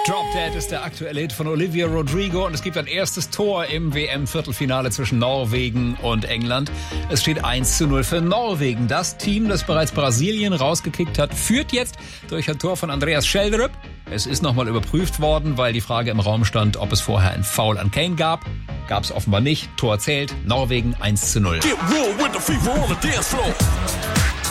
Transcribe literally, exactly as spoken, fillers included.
Drop Dead ist der aktuelle Hit von Olivia Rodrigo und es gibt ein erstes Tor im W M-Viertelfinale zwischen Norwegen und England. Es steht eins zu null für Norwegen. Das Team, das bereits Brasilien rausgekickt hat, führt jetzt durch ein Tor von Andreas Schjelderup. Es ist nochmal überprüft worden, weil die Frage im Raum stand, ob es vorher ein Foul an Kane gab. Gab es offenbar nicht. Tor zählt. Norwegen eins zu null.